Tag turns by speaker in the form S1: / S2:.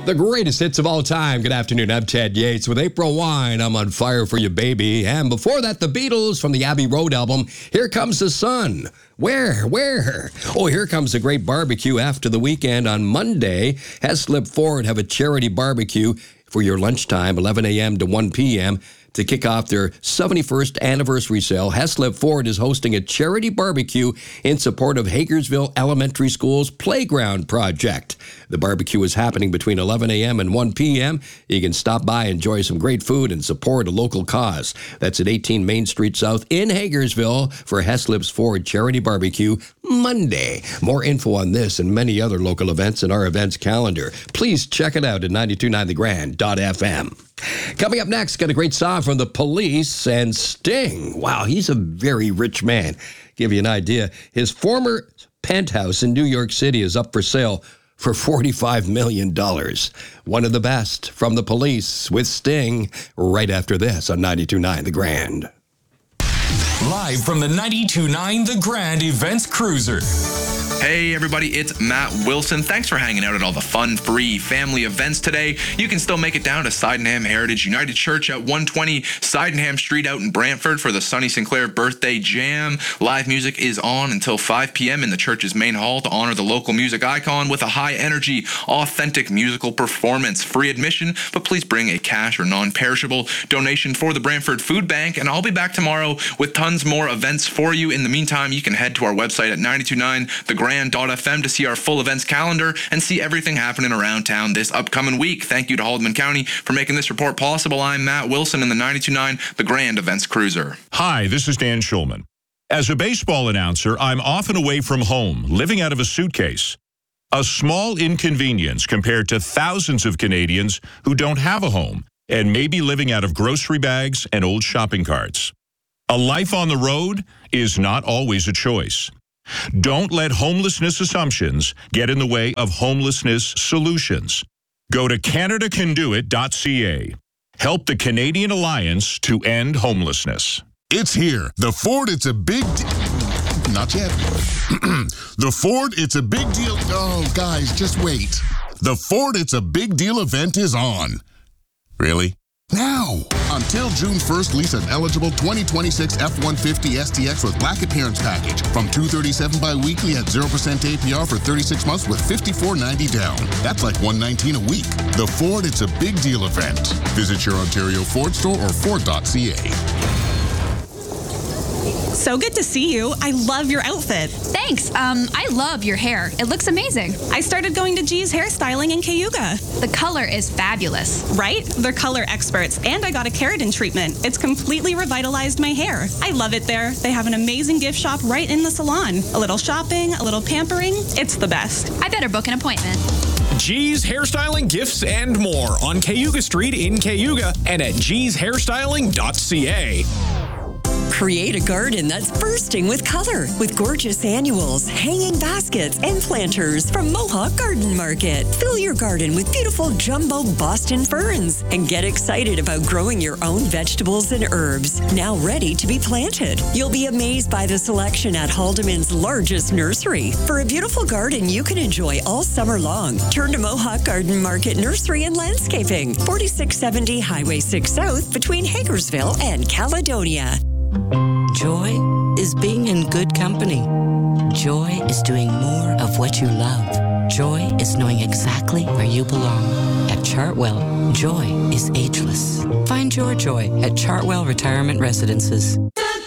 S1: The greatest hits of all time. Good afternoon. I'm Ted Yates with April Wine. I'm on fire for you, baby. And before that, the Beatles from the Abbey Road album, Here Comes the Sun. Where? Oh, here comes a great barbecue after the weekend on Monday. Heslip Ford have a charity barbecue for your lunchtime, 11 a.m. to 1 p.m. To kick off their 71st anniversary sale. Heslip Ford is hosting a charity barbecue in support of Hagersville Elementary School's Playground Project. The barbecue is happening between 11 a.m. and 1 p.m. You can stop by, enjoy some great food, and support a local cause. That's at 18 Main Street South in Hagersville for Heslip's Ford Charity Barbecue Monday. More info on this and many other local events in our events calendar. Please check it out at 929thegrand.fm. Coming up next, got a great song from The Police and Sting. Wow, he's a very rich man. Give you an idea. His former penthouse in New York City is up for sale for $45 million. One of the best from The Police with Sting right after this on 92.9 The Grand.
S2: Live from the 92.9 The Grand Events Cruiser.
S3: Hey everybody, it's Matt Wilson. Thanks for hanging out at all the fun, free family events today. You can still make it down to Sydenham Heritage United Church at 120 Sydenham Street out in Brantford for the Sonny Sinclair Birthday Jam. Live music is on until 5 p.m. in the church's main hall to honor the local music icon with a high-energy, authentic musical performance. Free admission, but please bring a cash or non-perishable donation for the Brantford Food Bank, and I'll be back tomorrow with tons more events for you. In the meantime, you can head to our website at 929thegrand.fm to see our full events calendar and see everything happening around town this upcoming week. Thank you to Haldeman County for making this report possible. I'm Matt Wilson in the 92.9 The Grand Events Cruiser.
S4: Hi, this is Dan Schulman. As a baseball announcer, I'm often away from home, living out of a suitcase. A small inconvenience compared to thousands of Canadians who don't have a home and may be living out of grocery bags and old shopping carts. A life on the road is not always a choice. Don't let homelessness assumptions get in the way of homelessness solutions. Go to CanadaCanDoIt.ca. Help the Canadian Alliance to end homelessness.
S5: It's here. The Ford, it's a big not yet. The Ford, it's a big deal. Oh, guys, just wait. The Ford, it's a big deal event is on. Really? Now! Until June 1st, lease an eligible 2026 F-150 STX with black appearance package from $237 bi-weekly at 0% APR for 36 months with $54.90 down. That's like $119 a week. The Ford, it's a big deal event. Visit your Ontario Ford store or Ford.ca.
S6: So good to see you. I love your outfit.
S7: Thanks. I love your hair. It looks amazing.
S6: I started going to G's Hairstyling in Cayuga.
S7: The color is fabulous.
S6: Right? They're color experts, and I got a keratin treatment. It's completely revitalized my hair. I love it there. They have an amazing gift shop right in the salon. A little shopping, a little pampering. It's the best.
S7: I better book an appointment.
S8: G's Hairstyling, Gifts, and more on Cayuga Street in Cayuga and at gshairstyling.ca.
S9: Create a garden that's bursting with color with gorgeous annuals, hanging baskets, and planters from Mohawk Garden Market. Fill your garden with beautiful jumbo Boston ferns and get excited about growing your own vegetables and herbs, now ready to be planted. You'll be amazed by the selection at Haldeman's largest nursery. For a beautiful garden you can enjoy all summer long, turn to Mohawk Garden Market Nursery and Landscaping, 4670 Highway 6 South between Hagersville and Caledonia.
S10: Joy is being in good company. Joy is doing more of what you love. Joy is knowing exactly where you belong. At Chartwell, joy is ageless. Find your joy at Chartwell Retirement Residences.